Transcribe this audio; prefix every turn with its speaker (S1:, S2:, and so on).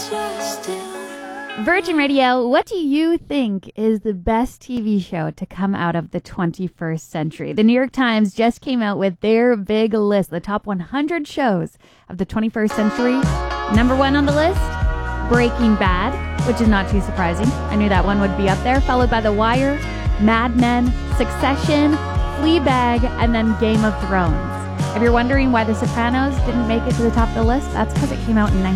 S1: Virgin Radio, what do you think is the best TV show to come out of the 21st century? The New York Times just came out with their big list, the top 100 shows of the 21st century. Number one on the list, Breaking Bad, which is not too surprising. I knew that one would be up there, followed by The Wire, Mad Men, Succession, Fleabag, and then Game of Thrones. If you're wondering why The Sopranos didn't make it to the top of the list, that's because it came out in